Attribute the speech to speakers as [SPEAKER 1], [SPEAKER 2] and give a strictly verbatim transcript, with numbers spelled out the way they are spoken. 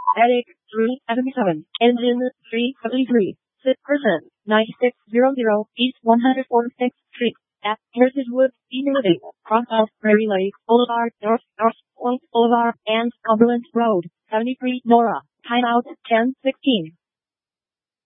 [SPEAKER 1] Attic three seventy-seven. Engine three seventy-three. Sit person ninety-six hundred East one hundred forty-sixth Street. At Heritage Woods Senior Living. Cross off Prairie Lake Boulevard North North Point Boulevard and Cumberland Road. seventy-three Nora. Timeout ten sixteen.